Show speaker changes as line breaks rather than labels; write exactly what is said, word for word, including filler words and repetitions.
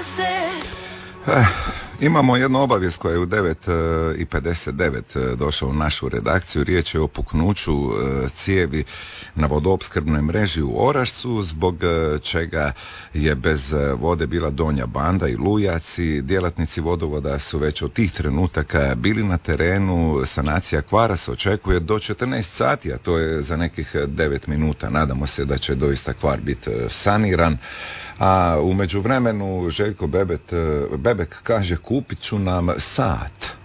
Eh, imamo jednu obavijest koja je u devet i pedeset devet došla u našu redakciju. Riječ je o puknuću cijevi na vodoopskrbnoj mreži u Orašcu, zbog čega je bez vode bila Donja Banda i Lujaci. Djelatnici vodovoda su već od tih trenutaka bili na terenu. Sanacija kvara se očekuje do četrnaest sati, a to je za nekih devet minuta. Nadamo se da će doista kvar biti saniran. A u međuvremenu Željko Bebet, Bebek kaže kupit ću nam sat.